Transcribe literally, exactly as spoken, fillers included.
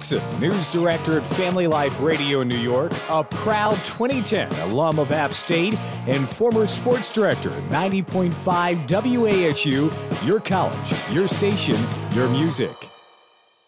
Jackson, news director at Family Life Radio in New York, a proud twenty ten alum of App State, and former sports director at ninety point five W A S U, your college, your station, your music.